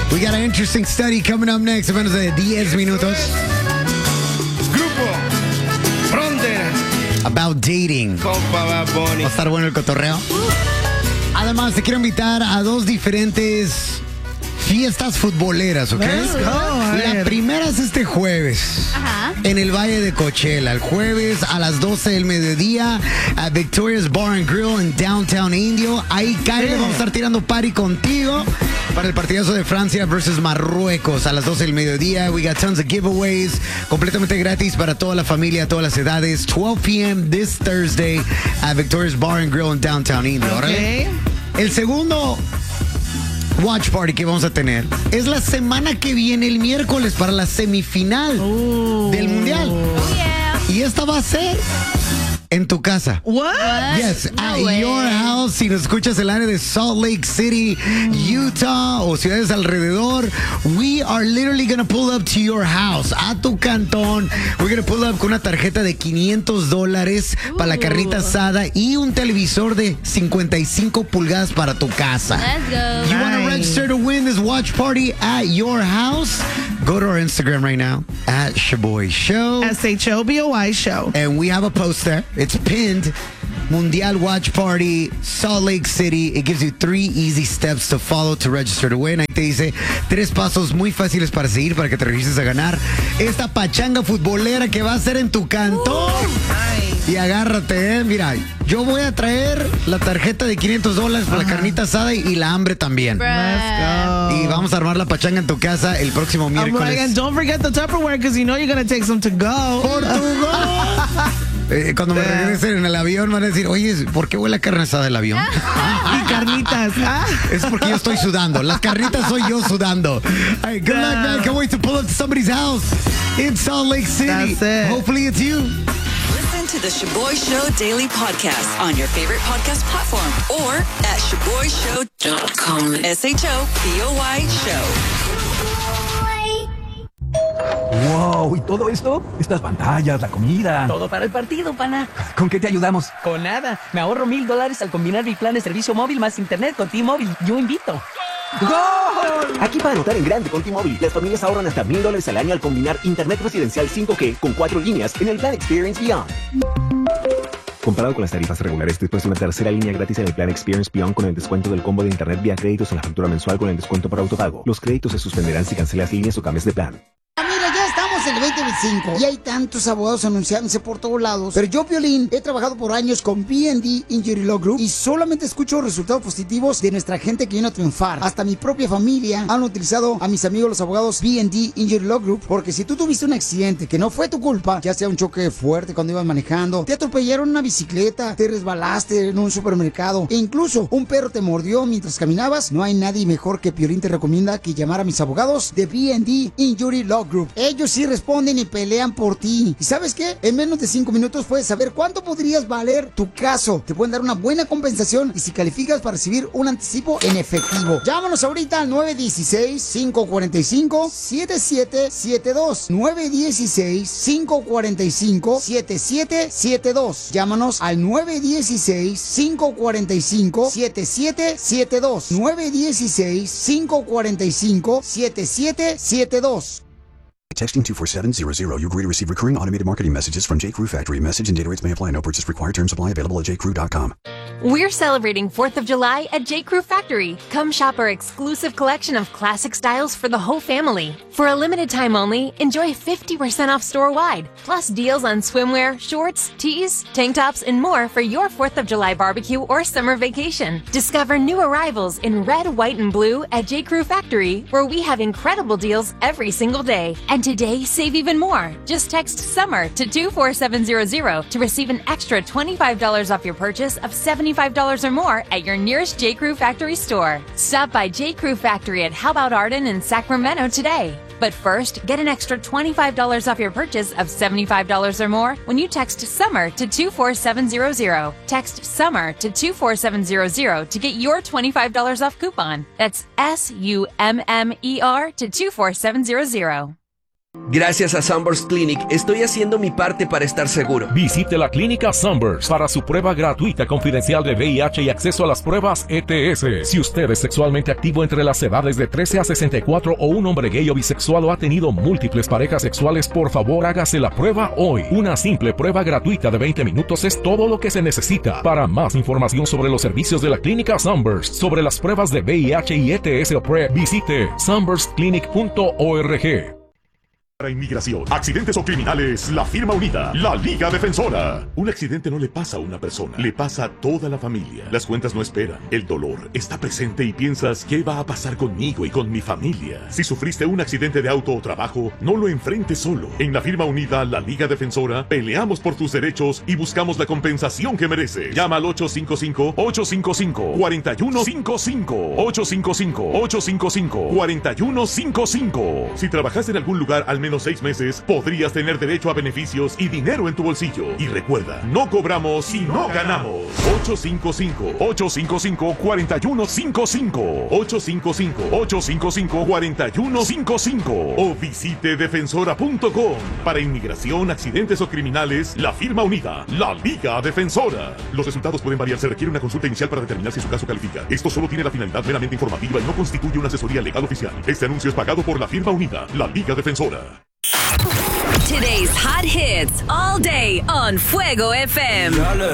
We got an interesting study coming up next en menos de 10 minutos. Grupo Frontera. About dating. Compa Bad Bunny. Va a estar bueno el cotorreo. Además, te quiero invitar a 2 diferentes fiestas futboleras, ¿ok? Let's go, La primera es este jueves. Ajá. En el Valle de Coachella. El jueves a las 12 del mediodía a Victoria's Bar and Grill en Downtown Indio. Ahí cállate, vamos a estar tirando party contigo para el partidazo de Francia versus Marruecos a las 12 del mediodía. We got tons of giveaways completamente gratis para toda la familia, todas las edades. 12 p.m. this Thursday at Victoria's Bar and Grill en Downtown Indio. Okay. El segundo watch party que vamos a tener es la semana que viene, el miércoles, para la semifinal del Mundial. Oh, yeah. Y esta va a ser en tu casa. What? Yes, No at way. your house. Si nos escuchas el área de Salt Lake City, Utah o ciudades alrededor, we are literally going to pull up to your house, a tu cantón. We're going to pull up con una tarjeta de $500 para la carnita asada y un televisor de 55 pulgadas para tu casa. Let's go. You want to Nice. register to win this watch party at your house? Go to our Instagram right now at Shaboy Show. SHOBOY show. And we have a post there. It's pinned. Mundial Watch Party, Salt Lake City. It gives you 3 easy steps to follow to register to win. Ahí te dice 3 pasos muy fáciles para seguir para que te registres a ganar esta pachanga futbolera que va a ser en tu cantón. Y agárrate, mira, yo voy a traer la tarjeta de $500 para la carnita asada y la hambre también. Bruh. Let's go. Y vamos a armar la pachanga en tu casa el próximo I'm like, and miércoles. don't forget the Tupperware because you know you're going to take some to go. ¡Portugal! Cuando me regresen en el avión van a decir, oye, ¿por qué huele a carne asada del avión? Y carnitas. Ah. Es porque yo estoy sudando. Las carnitas soy yo sudando. All right, good luck, man. Can't wait to pull up to somebody's house in Salt Lake City. That's it. Hopefully it's you. Listen to the Shaboy Show Daily Podcast on your favorite podcast platform or at ShaboyShow.com. SHOBOY Show. Wow, ¿y todo esto? Estas pantallas, la comida. Todo para el partido, pana. ¿Con qué te ayudamos? Con nada. Me ahorro $1,000 al combinar mi plan de servicio móvil más internet con T-Mobile. Yo invito. ¡Gol! Aquí para anotar en grande con T-Mobile, las familias ahorran hasta $1,000 al año al combinar internet residencial 5G con 4 líneas en el plan Experience Beyond. Comparado con las tarifas regulares, después de una tercera línea gratis en el plan Experience Beyond con el descuento del combo de internet vía créditos en la factura mensual con el descuento por autopago. Los créditos se suspenderán si cancelas líneas o cambias de plan. Mira, ya estamos en el 2025 y hay tantos abogados anunciándose por todos lados. Pero yo, Piolín, he trabajado por años con B&D Injury Law Group y solamente escucho resultados positivos de nuestra gente que viene a triunfar. Hasta mi propia familia han utilizado a mis amigos los abogados B&D Injury Law Group, porque si tú tuviste un accidente que no fue tu culpa, ya sea un choque fuerte cuando ibas manejando, te atropellaron en una bicicleta, te resbalaste en un supermercado e incluso un perro te mordió mientras caminabas, no hay nadie mejor que Piolín te recomienda que llamar a mis abogados de B&D Injury Law Group. Ellos sí responden y pelean por ti. ¿Y sabes qué? En menos de 5 minutos puedes saber cuánto podrías valer tu caso. Te pueden dar una buena compensación y si calificas para recibir un anticipo en efectivo. Llámanos ahorita al 916-545-7772. 916-545-7772. Llámanos al 916-545-7772. 916-545-7772. Texting 24700. You agree to receive recurring automated marketing messages from J. Crew Factory. Message and data rates may apply. No purchase required. Terms apply. Available at jcrew.com. We're celebrating 4th of July at J. Crew Factory. Come shop our exclusive collection of classic styles for the whole family. For a limited time only, enjoy 50% off store-wide, plus deals on swimwear, shorts, tees, tank tops, and more for your 4th of July barbecue or summer vacation. Discover new arrivals in red, white, and blue at J. Crew Factory, where we have incredible deals every single day. And today, save even more. Just text SUMMER to 24700 to receive an extra $25 off your purchase of $75 or more at your nearest J. Crew Factory store. Stop by J. Crew Factory at How About Arden in Sacramento today. But first, get an extra $25 off your purchase of $75 or more when you text SUMMER to 24700. Text SUMMER to 24700 to get your $25 off coupon. That's SUMMER to 24700. Gracias a Sunburst Clinic, estoy haciendo mi parte para estar seguro. Visite la clínica Sunburst para su prueba gratuita confidencial de VIH y acceso a las pruebas ETS. Si usted es sexualmente activo entre las edades de 13 a 64 o un hombre gay o bisexual o ha tenido múltiples parejas sexuales, por favor hágase la prueba hoy. Una simple prueba gratuita de 20 minutos es todo lo que se necesita. Para más información sobre los servicios de la clínica Sunburst, sobre las pruebas de VIH y ETS o PrEP, visite sunburstclinic.org. Para inmigración, accidentes o criminales, la firma unida, la Liga Defensora. Un accidente no le pasa a una persona, le pasa a toda la familia. Las cuentas no esperan, el dolor está presente y piensas, ¿qué va a pasar conmigo y con mi familia? Si sufriste un accidente de auto o trabajo, no lo enfrentes solo. En la firma unida, la Liga Defensora, peleamos por tus derechos y buscamos la compensación que mereces. Llama al 855-855-4155. 855-855-4155. Si trabajaste en algún lugar al menos 6 meses, podrías tener derecho a beneficios y dinero en tu bolsillo. Y recuerda, no cobramos si no ganamos. 855-855-4155. 855-855-4155. O visite defensora.com. Para inmigración, accidentes o criminales, la firma unida, la Liga Defensora. Los resultados pueden variar. Se requiere una consulta inicial para determinar si su caso califica. Esto solo tiene la finalidad meramente informativa y no constituye una asesoría legal oficial. Este anuncio es pagado por la firma unida, la Liga Defensora. Today's hot hits all day on Fuego FM.